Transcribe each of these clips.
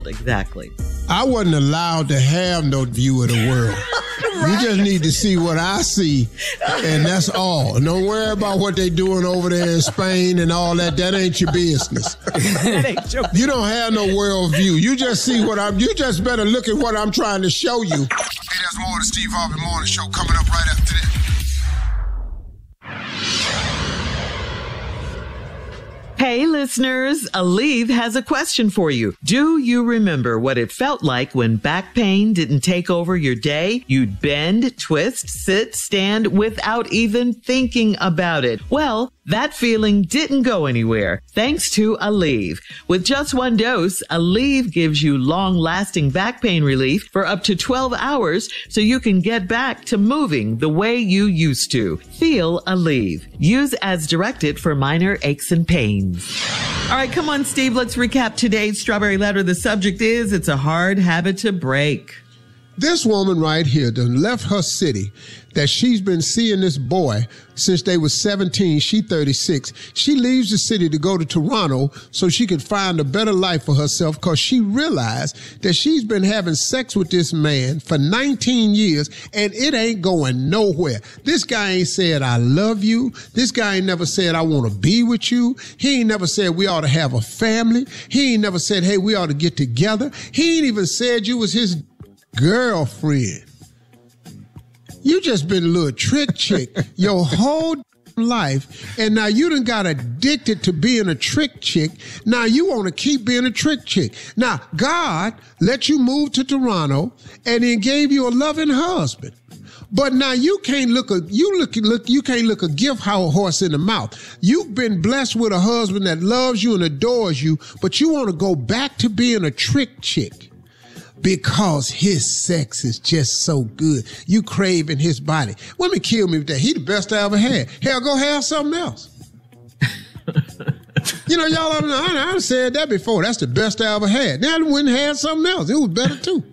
exactly. I wasn't allowed to have no view of the world. Right. You just need to see what I see, and that's all. Don't worry about what they doing over there in Spain and all that. That ain't your business. That ain't your business. You don't have no world view. You just see you just better look at what I'm trying to show you. Hey, there's more of the Steve Harvey Morning Show coming up right after this. Hey, listeners, Aleve has a question for you. Do you remember what it felt like when back pain didn't take over your day? You'd bend, twist, sit, stand without even thinking about it. Well, that feeling didn't go anywhere thanks to Aleve. With just one dose, Aleve gives you long-lasting back pain relief for up to 12 hours so you can get back to moving the way you used to. Feel Aleve. Use as directed for minor aches and pains. All right, come on, Steve. Let's recap today's Strawberry Letter. The subject is, it's a hard habit to break. This woman right here done left her city that she's been seeing this boy since they was 17. She 36. She leaves the city to go to Toronto so she could find a better life for herself because she realized that she's been having sex with this man for 19 years and it ain't going nowhere. This guy ain't said, I love you. This guy ain't never said, I want to be with you. He ain't never said we ought to have a family. He ain't never said, hey, we ought to get together. He ain't even said you was his girlfriend. You just been a little trick chick your whole life, and now you done got addicted to being a trick chick. Now you want to keep being a trick chick. Now God let you move to Toronto and then gave you a loving husband. But now you can't look a gift horse in the mouth. You've been blessed with a husband that loves you and adores you, but you want to go back to being a trick chick. Because his sex is just so good. You craving his body. Women kill me with that. He the best I ever had. Hell, go have something else. You know, y'all, I said that before. That's the best I ever had. Now I went and had something else. It was better too.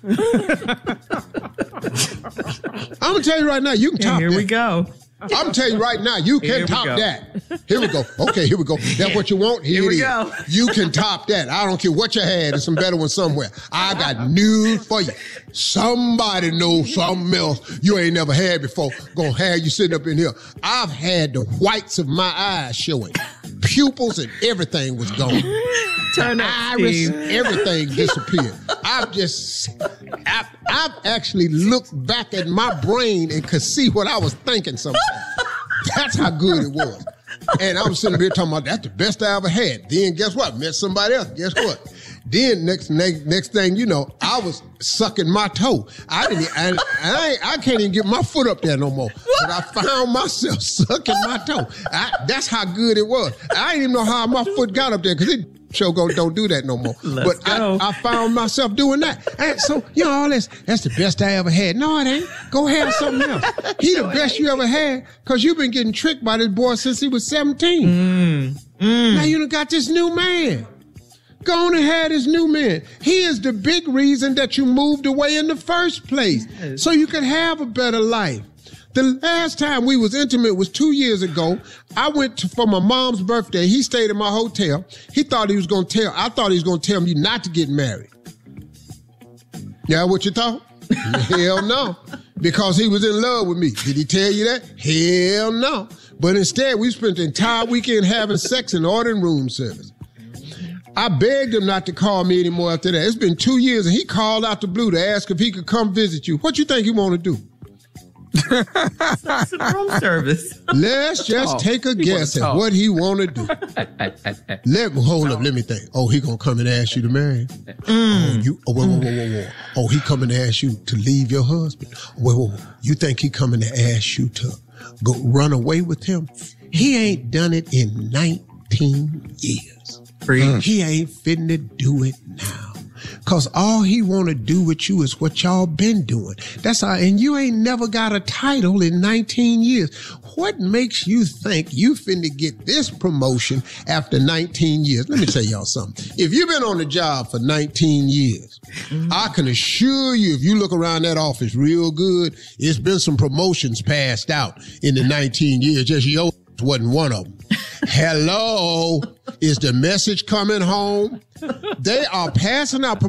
I'm going to tell you right now, you can top that. Here we go. I'm going to tell you right now, you can top that. Here we go. Okay, here we go. That's what you want? Here we go. You can top that. I don't care what you had. There's some better ones somewhere. I got news for you. Somebody knows something else you ain't never had before. Gonna have you sitting up in here. I've had the whites of my eyes showing. Pupils and everything was gone. Turn up, iris, Steve. everything disappeared. I've actually looked back at my brain and could see what I was thinking sometimes. That's how good it was. And I was sitting here talking about that's the best I ever had. Then guess what? Met somebody else. Guess what? Then next thing you know, I was sucking my toe. I can't even get my foot up there no more. But I found myself sucking my toe. That's how good it was. I didn't even know how my foot got up there because it show don't do that no more. But I found myself doing that. And so, you know, all this, that's the best I ever had. No, it ain't. Go have something else. He the best you ever had because you've been getting tricked by this boy since he was 17. Now you done got this new man. Go on and have this new man. He is the big reason that you moved away in the first place. Yes. So you could have a better life. The last time we was intimate was 2 years ago. I went for my mom's birthday. He stayed in my hotel. I thought he was going to tell me not to get married. Yeah, what you thought? Hell no. Because he was in love with me. Did he tell you that? Hell no. But instead, we spent the entire weekend having sex and ordering room service. I begged him not to call me anymore after that. It's been 2 years, and he called out the blue to ask if he could come visit you. What you think he want to do? Some room service. Let's just take a guess at what he want to do. Hold up, let me think. Oh, he gonna come and ask you to marry him? Whoa. Oh, he coming to ask you to leave your husband? Whoa. You think he coming to ask you to go run away with him? He ain't done it in 19 years. He ain't finna do it now. Cause all he want to do with you is what y'all been doing. That's all. And you ain't never got a title in 19 years. What makes you think you finna get this promotion after 19 years? Let me tell y'all something. If you've been on the job for 19 years, I can assure you, if you look around that office real good, it's been some promotions passed out in the 19 years. Just yours wasn't one of them. Hello, is the message coming home? They are passing out